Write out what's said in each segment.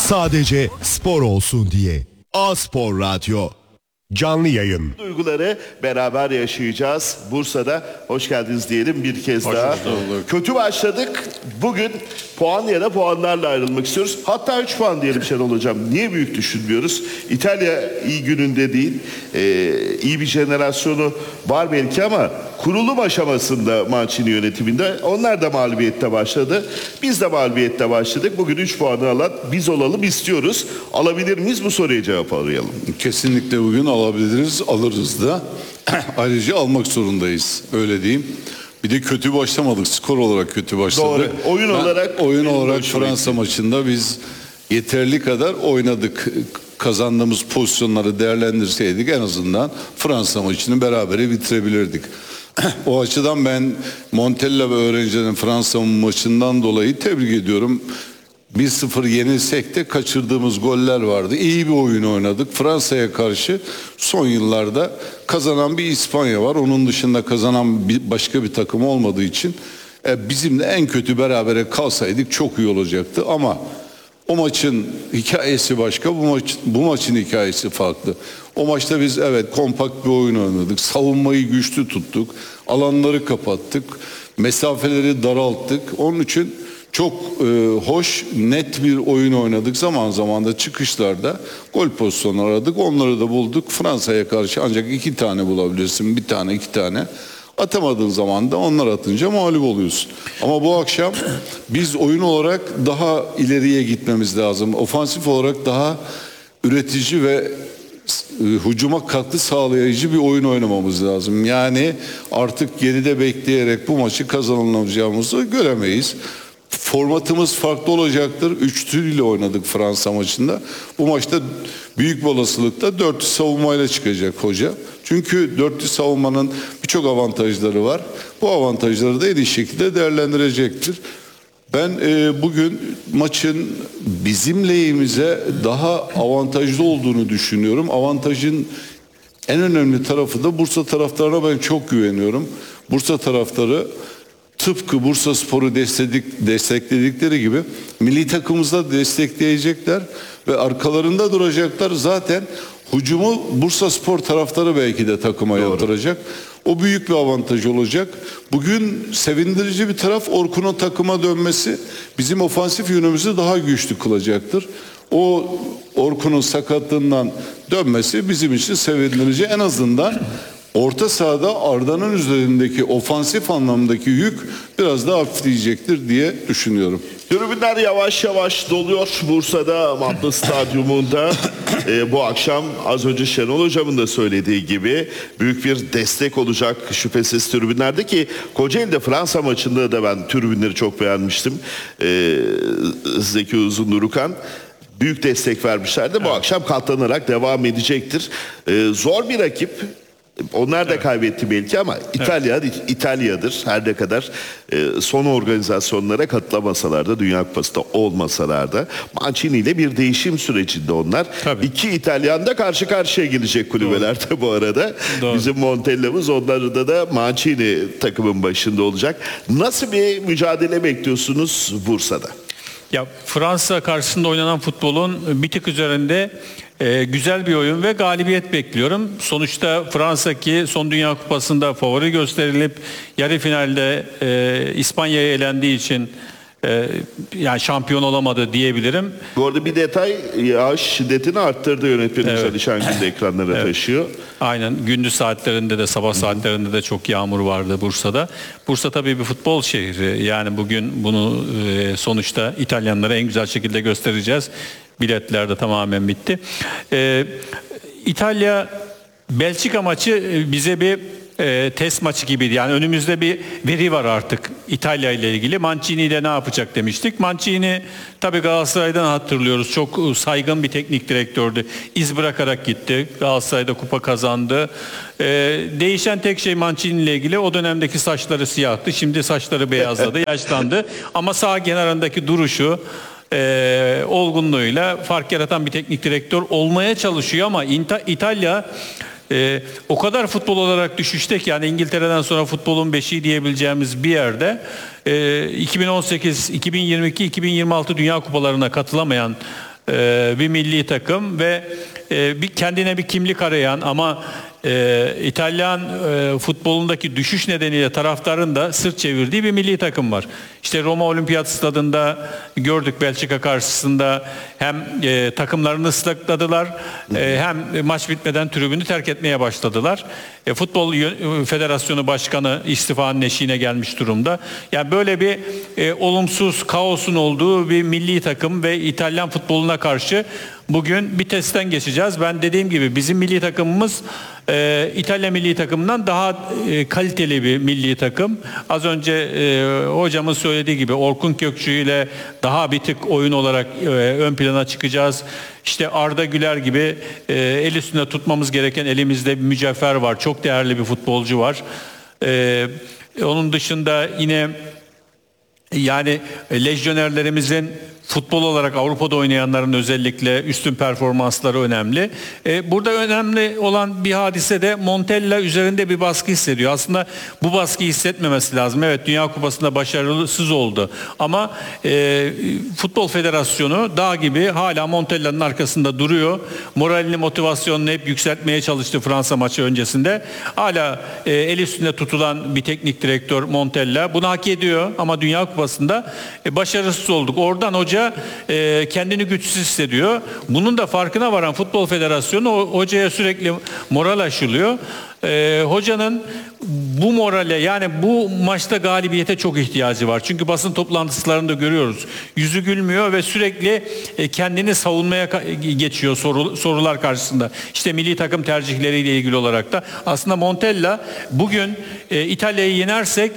Sadece spor olsun diye. A-Spor Radyo. Canlı yayın. Duyguları beraber yaşayacağız. Bursa'da hoş geldiniz diyelim bir kez daha. Kötü başladık. Bugün puan ya da puanlarla ayrılmak istiyoruz. Hatta 3 puan diyelim Şenol Hocam. Niye büyük düşünmüyoruz? İtalya iyi gününde değil. İyi bir jenerasyonu var belki ama kurulum aşamasında Mancini yönetiminde. Onlar da mağlubiyette başladı. Biz de mağlubiyette başladık. Bugün 3 puanı alan biz olalım istiyoruz. Alabilir miyiz? Bu soruya cevap arayalım. Kesinlikle bugün alabiliriz, alırız da. Ayrıca almak zorundayız. Öyle diyeyim. Bir de kötü başlamadık. Skor olarak kötü başladık. Doğru. Oyun olarak Fransa maçında biz yeterli kadar oynadık. Kazandığımız pozisyonları değerlendirseydik en azından Fransa maçını berabere bitirebilirdik. O açıdan ben Montella ve öğrencilerin Fransa maçından dolayı tebrik ediyorum. 1-0 yenilsek de kaçırdığımız goller vardı. İyi bir oyun oynadık. Fransa'ya karşı son yıllarda kazanan bir İspanya var. Onun dışında kazanan başka bir takım olmadığı için bizim de en kötü berabere kalsaydık çok iyi olacaktı. Ama o maçın hikayesi başka, bu maçın hikayesi farklı. O maçta biz evet kompakt bir oyun oynadık. Savunmayı güçlü tuttuk. Alanları kapattık. Mesafeleri daralttık. Onun için çok hoş, net bir oyun oynadık. Zaman zaman da çıkışlarda gol pozisyonları aradık. Onları da bulduk. Fransa'ya karşı ancak 2 tane bulabilirsin. 1 tane, 2 tane. Atamadığın zaman da onlar atınca mağlup oluyorsun. Ama bu akşam biz oyun olarak daha ileriye gitmemiz lazım. Ofansif olarak daha üretici ve hücuma katkı sağlayıcı bir oyun oynamamız lazım. Yani artık geride bekleyerek bu maçı kazanamayacağımızı göremeyiz. Formatımız farklı olacaktır. Üçlüyle oynadık Fransa maçında. Bu maçta büyük bir olasılıkla dörtlü savunmayla çıkacak hoca. Çünkü dörtlü savunmanın birçok avantajları var. Bu avantajları da en iyi şekilde değerlendirecektir. Ben bugün maçın bizim lehimize daha avantajlı olduğunu düşünüyorum. Avantajın en önemli tarafı da Bursa taraftarına ben çok güveniyorum. Bursa taraftarı tıpkı Bursaspor'u destekledikleri gibi milli takımımızda destekleyecekler ve arkalarında duracaklar. Zaten hücumu Bursaspor taraftarı belki de takıma yatıracak. O büyük bir avantaj olacak. Bugün sevindirici bir taraf Orkun'un takıma dönmesi bizim ofansif yönümüzü daha güçlü kılacaktır. O Orkun'un sakatlığından dönmesi bizim için sevindirici. En azından orta sahada Arda'nın üzerindeki ofansif anlamdaki yük biraz daha hafifleyecektir diye düşünüyorum. Tribünler yavaş yavaş doluyor Bursa'da Matlı Stadyumunda. Bu akşam az önce Şenol Hocam'ın da söylediği gibi büyük bir destek olacak şüphesiz tribünlerde ki Kocaeli'de Fransa maçında da ben tribünleri çok beğenmiştim. Zeki Uzundurukan büyük destek vermişlerdi. Bu akşam katlanarak devam edecektir. Zor bir rakip. Onlar da kaybetti belki ama İtalya'dır. Her ne kadar son organizasyonlara katılamasalar da Dünya Kupası'nda olmasalar da Mancini ile bir değişim sürecinde onlar. Tabii. 2 İtalyan da karşı karşıya gelecek kulübelerde. Doğru. Bu arada. Doğru. Bizim Montella'mız onlarda da Mancini takımın başında olacak. Nasıl bir mücadele bekliyorsunuz Bursa'da? Ya Fransa karşısında oynanan futbolun bir tık üzerinde güzel bir oyun ve galibiyet bekliyorum. Sonuçta Fransa ki son Dünya Kupası'nda favori gösterilip yarı finalde İspanya'ya elendiği için yani şampiyon olamadı diyebilirim. Bu arada bir detay yağış şiddetini arttırdı yönetmenimiz Ali Şengül de ekranlara taşıyor. Aynen gündüz saatlerinde de sabah saatlerinde de çok yağmur vardı Bursa'da. Bursa tabii bir futbol şehri yani bugün bunu sonuçta İtalyanlara en güzel şekilde göstereceğiz. Biletler de tamamen bitti. İtalya Belçika maçı bize bir test maçı gibiydi. Yani önümüzde bir veri var artık İtalya ile ilgili. Mancini ile ne yapacak demiştik. Mancini tabii Galatasaray'dan hatırlıyoruz. Çok saygın bir teknik direktördü. İz bırakarak gitti. Galatasaray'da kupa kazandı. Değişen tek şey Mancini ile ilgili o dönemdeki saçları siyahtı. Şimdi saçları beyazladı, yaşlandı. Ama sağ kenarındaki duruşu olgunluğuyla fark yaratan bir teknik direktör olmaya çalışıyor ama İtalya o kadar futbol olarak düşüşte ki yani İngiltere'den sonra futbolun beşiği diyebileceğimiz bir yerde 2018, 2022, 2026 Dünya Kupalarına katılamayan bir milli takım ve bir kendine bir kimlik arayan ama İtalyan futbolundaki düşüş nedeniyle taraftarın da sırt çevirdiği bir milli takım var. İşte Roma Olimpiyat Stadı'nda gördük, Belçika karşısında hem takımlarını ıslakladılar hem maç bitmeden tribünü terk etmeye başladılar. Futbol Federasyonu Başkanı istifanın eşiğine gelmiş durumda. Yani böyle bir olumsuz kaosun olduğu bir milli takım ve İtalyan futboluna karşı bugün bir testten geçeceğiz. Ben dediğim gibi bizim milli takımımız İtalya milli takımından daha kaliteli bir milli takım. Az önce hocamın söylediği gibi Orkun Kökçü ile daha bir tık oyun olarak ön plana çıkacağız. İşte Arda Güler gibi el üstünde tutmamız gereken elimizde bir mücevher var. Çok değerli bir futbolcu var. Onun dışında yine yani lejyonerlerimizin futbol olarak Avrupa'da oynayanların özellikle üstün performansları önemli. Burada önemli olan bir hadise de Montella üzerinde bir baskı hissediyor. Aslında bu baskıyı hissetmemesi lazım. Evet, Dünya Kupası'nda başarısız oldu. Ama Futbol Federasyonu dağ gibi hala Montella'nın arkasında duruyor. Moralini, motivasyonunu hep yükseltmeye çalıştı Fransa maçı öncesinde. Hala el üstünde tutulan bir teknik direktör Montella. Bunu hak ediyor ama Dünya Kupası'nda başarısız olduk. Oradan hoca kendini güçsüz hissediyor. Bunun da farkına varan Futbol Federasyonu hocaya sürekli moral aşılıyor. Hocanın bu morale, yani bu maçta galibiyete çok ihtiyacı var. Çünkü basın toplantılarında görüyoruz. Yüzü gülmüyor ve sürekli kendini savunmaya geçiyor sorular karşısında. İşte milli takım tercihleriyle ilgili olarak da. Aslında Montella bugün İtalya'yı yenersek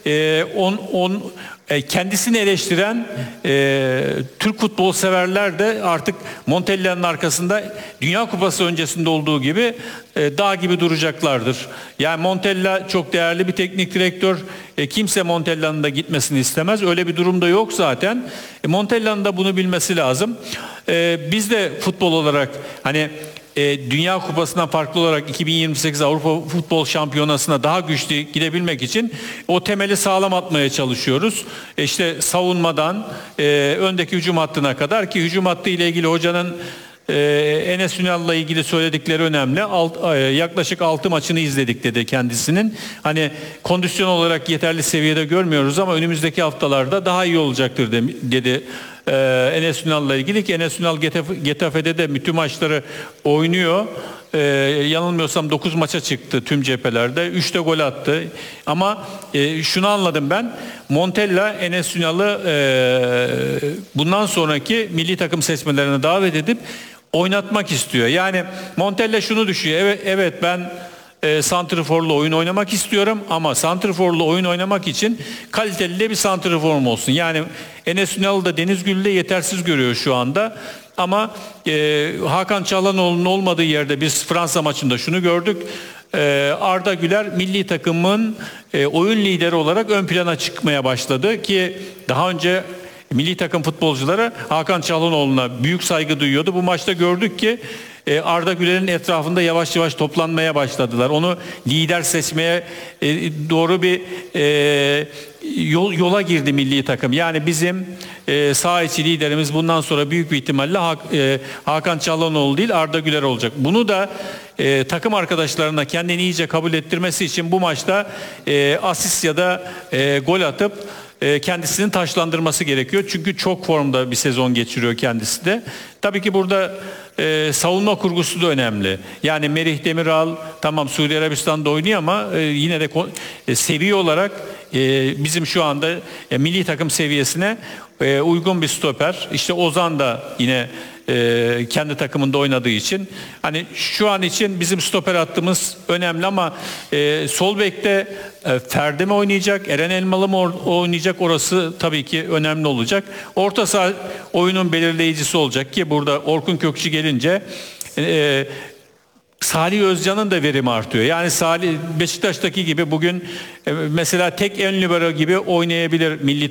kendisini eleştiren Türk futbol severler de artık Montella'nın arkasında Dünya Kupası öncesinde olduğu gibi dağ gibi duracaklardır. Yani Montella çok değerli bir teknik direktör. Kimse Montella'nın da gitmesini istemez. Öyle bir durumda yok zaten. Montella'nın da bunu bilmesi lazım. Biz de futbol olarak hani Dünya Kupası'ndan farklı olarak 2028 Avrupa Futbol Şampiyonası'na daha güçlü gidebilmek için o temeli sağlam atmaya çalışıyoruz. İşte savunmadan öndeki hücum hattına kadar, ki hücum hattı ile ilgili hocanın Enes Ünal'la ilgili söyledikleri önemli. Yaklaşık 6 maçını izledik dedi kendisinin. Hani kondisyon olarak yeterli seviyede görmüyoruz ama önümüzdeki haftalarda daha iyi olacaktır dedi Enes Ünal'la ilgili, ki Enes Ünal Getafe'de de bütün maçları oynuyor. Yanılmıyorsam 9 maça çıktı tüm cephelerde. 3'te gol attı. Ama şunu anladım ben. Montella Enes Ünal'ı bundan sonraki milli takım seçmelerine davet edip oynatmak istiyor. Yani Montella şunu düşünüyor. Evet ben santrforlu oyun oynamak istiyorum ama santrforlu oyun oynamak için kaliteli de bir santrforum olsun. Yani Enes Ünal'ı da Deniz Gül'ü de yetersiz görüyor şu anda. Ama Hakan Çalhanoğlu'nun olmadığı yerde biz Fransa maçında şunu gördük. Arda Güler milli takımın oyun lideri olarak ön plana çıkmaya başladı ki daha önce milli takım futbolcuları Hakan Çalhanoğlu'na büyük saygı duyuyordu. Bu maçta gördük ki Arda Güler'in etrafında yavaş yavaş toplanmaya başladılar. Onu lider seçmeye doğru bir yola girdi milli takım. Yani bizim saha içi liderimiz bundan sonra büyük bir ihtimalle Hakan Çalhanoğlu değil Arda Güler olacak. Bunu da takım arkadaşlarına kendini iyice kabul ettirmesi için bu maçta asist ya da gol atıp kendisini taşlandırması gerekiyor. Çünkü çok formda bir sezon geçiriyor kendisi de. Tabii ki burada savunma kurgusu da önemli. Yani Merih Demiral tamam Suudi Arabistan'da oynuyor ama yine de seviye olarak bizim şu anda milli takım seviyesine uygun bir stoper. İşte Ozan da yine kendi takımında oynadığı için hani şu an için bizim stoper hattımız önemli ama sol bekte Ferdi mi oynayacak, Eren Elmalı mı oynayacak, orası tabii ki önemli olacak. Orta saha oyunun belirleyicisi olacak ki burada Orkun Kökçü gelince Salih Özcan'ın da verimi artıyor. Yani Salih Beşiktaş'taki gibi bugün mesela tek en libero gibi oynayabilir milli